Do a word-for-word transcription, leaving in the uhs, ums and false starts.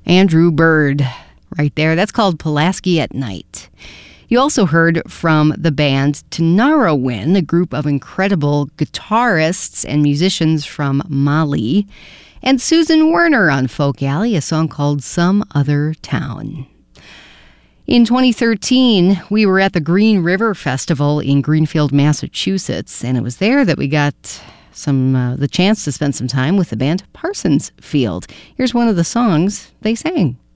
Andrew Bird right there. That's called Pulaski at Night. You also heard from the band Tinariwen, a group of incredible guitarists and musicians from Mali, and Susan Werner on Folk Alley, a song called Some Other Town. In twenty thirteen, we were at the Green River Festival in Greenfield, Massachusetts, and it was there that we got some uh, the chance to spend some time with the band Parsons Field. Here's one of the songs they sang.